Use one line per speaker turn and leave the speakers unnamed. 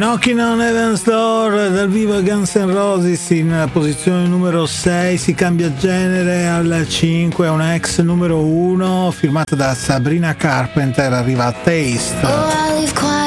Knocking on Heaven's Door dal vivo Guns N' Roses in posizione numero 6, si cambia genere al 5, una ex numero 1 firmata da Sabrina Carpenter, arriva Taste.